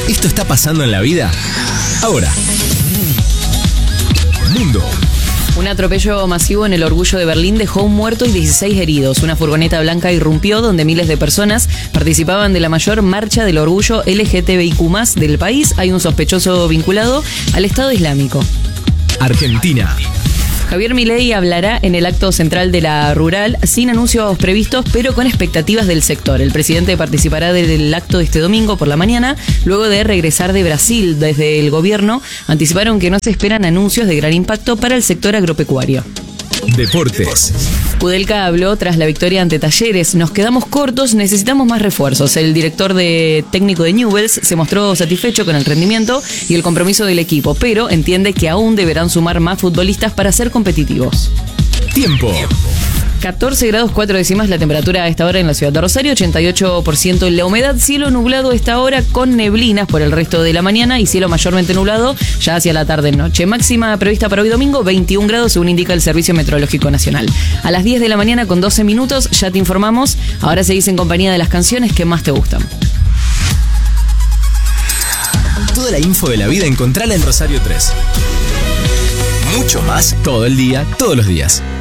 Esto está pasando en la vida ahora. Mundo. Un atropello masivo en el Orgullo de Berlín dejó un muerto y 16 heridos. Una furgoneta blanca irrumpió donde miles de personas participaban de la mayor marcha del orgullo LGTBIQ+ del país. Hay un sospechoso vinculado al Estado Islámico. Argentina. Javier Milei hablará en el acto central de la Rural sin anuncios previstos, pero con expectativas del sector. El presidente participará del acto de este domingo por la mañana, luego de regresar de Brasil. Desde el gobierno anticiparon que no se esperan anuncios de gran impacto para el sector agropecuario. Deportes. Kudelka habló tras la victoria ante Talleres. Nos quedamos cortos, necesitamos más refuerzos. El director técnico de Newell's se mostró satisfecho con el rendimiento y el compromiso del equipo, pero entiende que aún deberán sumar más futbolistas para ser competitivos. Tiempo. 14 grados 4 décimas la temperatura a esta hora en la ciudad de Rosario, 88% la humedad, cielo nublado a esta hora con neblinas por el resto de la mañana y cielo mayormente nublado ya hacia la tarde-noche. Máxima prevista para hoy domingo, 21 grados según indica el Servicio Meteorológico Nacional. A las 10 de la mañana con 12 minutos ya te informamos, ahora seguís en compañía de las canciones que más te gustan. Toda la info de la vida encontrala en Rosario 3. Mucho más todo el día, todos los días.